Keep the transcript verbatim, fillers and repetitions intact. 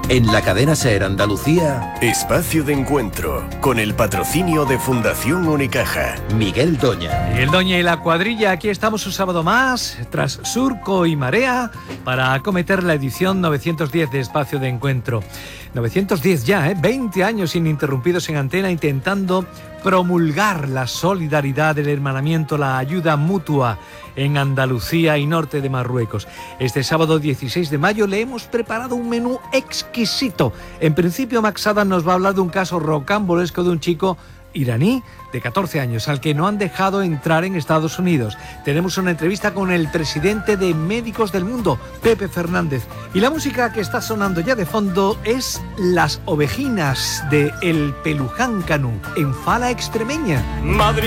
En la cadena SER Andalucía, Espacio de Encuentro, con el patrocinio de Fundación Unicaja. Miguel Doña. Miguel Doña y la cuadrilla, aquí estamos un sábado más, tras surco y marea, para acometer la edición novecientos diez de Espacio de Encuentro. novecientos diez ya, ¿eh? veinte años ininterrumpidos en antena, intentando promulgar la solidaridad, el hermanamiento, la ayuda mutua en Andalucía y norte de Marruecos. Este sábado dieciséis de mayo le hemos preparado un menú exquisito. En principio, Max Adam nos va a hablar de un caso rocambolesco de un chico iraní de catorce años al que no han dejado entrar en Estados Unidos. Tenemos una entrevista con el presidente de Médicos del Mundo, Pepe Fernández. Y la música que está sonando ya de fondo es Las Ovejinas de El Peluján Canú, en Fala Extremeña. Madrid.